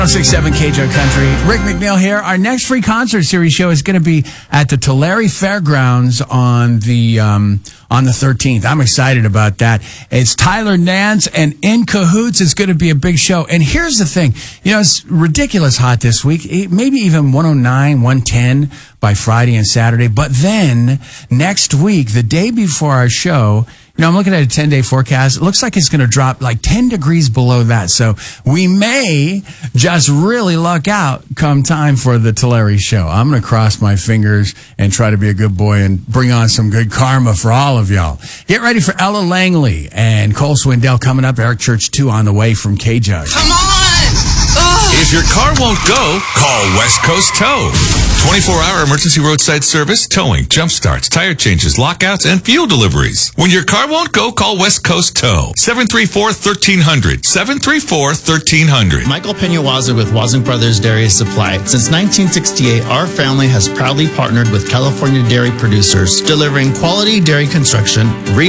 1067 KJO Country. Rick McNeil here. Our next free concert series show is going to be at the Tulare Fairgrounds on the 13th. I'm excited about that. It's Tyler Nance and In Cahoots. It's going to be a big show. And here's the thing. You know, it's ridiculous hot this week. Maybe even 109, 110 by Friday and Saturday. But then next week, the day before our show, you know, I'm looking at a 10-day forecast. It looks like it's going to drop like 10 degrees below that. So we may just really luck out come time for the Tulare show. I'm going to cross my fingers and try to be a good boy and bring on some good karma for all of y'all. Get ready for Ella Langley and Cole Swindell coming up. Eric Church 2 on the way from KJUG. Come on! If your car won't go, call West Coast Tow. 24-hour emergency roadside service, towing, jump starts, tire changes, lockouts, and fuel deliveries. When your car won't go, call West Coast Tow. 734-1300. 734-1300. Michael Peña-Waza with Waznick Brothers Dairy Supply. Since 1968, our family has proudly partnered with California dairy producers, delivering quality dairy construction,